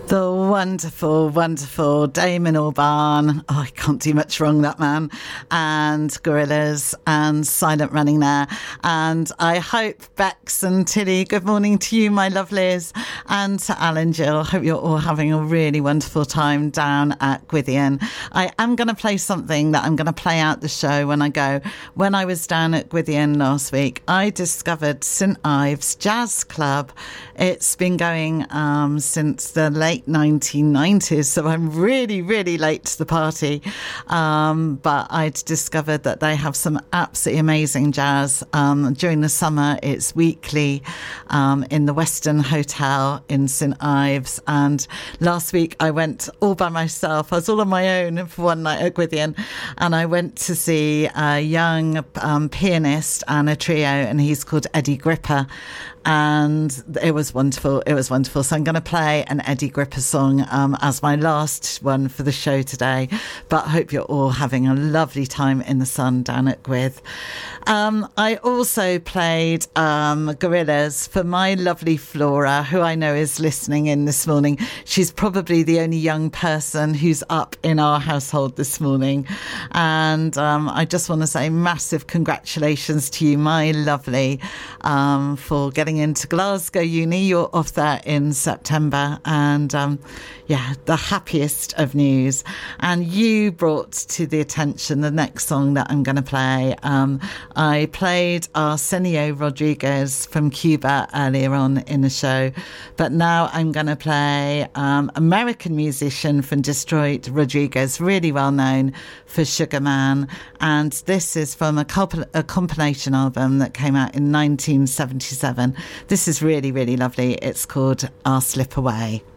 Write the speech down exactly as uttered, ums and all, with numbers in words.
The wonderful, wonderful Damon Albarn. Oh, I can't do much wrong, that man. And Gorillaz and Silent Running there. And I hope Bex and Tilly, good morning to you, my lovelies. And to Alan, Jill, hope you're all having a really wonderful time down at Gwythian. I am going to play something that I'm going to play out the show when I go. When I was down at Gwythian last week, I discovered St Ives Jazz Club. It's been going um, since the late nineteen nineties, so I'm really, really late to the party. Um, but I'd discovered that they have some absolutely amazing jazz. Um, during the summer, it's weekly um, in the Western Hotel in St Ives. And last week, I went all by myself. I was all on my own for one night at Gwythian, and I went to see a young um, pianist and a trio, and he's called Eddie Gripper. And it was wonderful. It was wonderful. So I'm going to play an Eddie Gripper song um, as my last one for the show today. But I hope you're all having a lovely time in the sun down at Gwyth. Um, I also played um, Gorillaz for my lovely Flora, who I know is listening in this morning. She's probably the only young person who's up in our household this morning. And um, I just want to say massive congratulations to you, my lovely, um, for getting into Glasgow Uni. You're off there in September, and um, yeah, the happiest of news. And you brought to the attention the next song that I'm going to play. Um, I played Arsenio Rodriguez from Cuba earlier on in the show, but now I'm going to play um, American musician from Detroit, Rodriguez, really well known for Sugar Man. And this is from a, comp- a compilation album that came out in nineteen seventy-seven. This is really, really lovely. It's called I'll Slip Away.